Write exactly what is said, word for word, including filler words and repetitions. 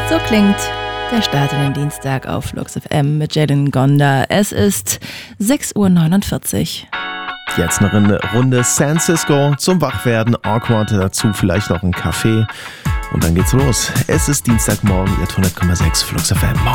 So klingt der Start in den Dienstag auf Flux F M mit Jalen Gonda. Es ist sechs Uhr neunundvierzig. Jetzt noch eine Runde San Cisco zum Wachwerden, Awkward, dazu vielleicht noch ein Kaffee und dann geht's los. Es ist Dienstagmorgen, ihr hundert Komma sechs Flux F M.